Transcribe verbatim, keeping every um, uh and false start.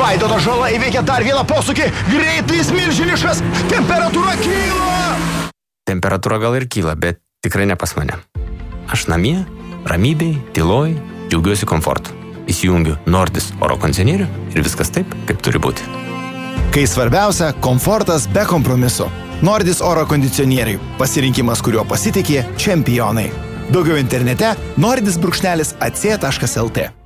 Vaidoto Žala įveikia dar vieną posūkį. Greitis milžiniškas. Temperatūra kyla. Temperatūra gal ir kyla, bet tikrai ne pas mane. Aš namie, ramybėj, tyloj, džiaugiuosi komfortu. Įsijungiu Nordis oro kondicionierių ir viskas taip, kaip turi būti. Kai svarbiausia, komfortas be kompromiso. Nordis oro kondicionieriai. Pasirinkimas, kuriuo pasitikė čempionai. Daugiau internete nordis brūkšnelis ac taškas lt.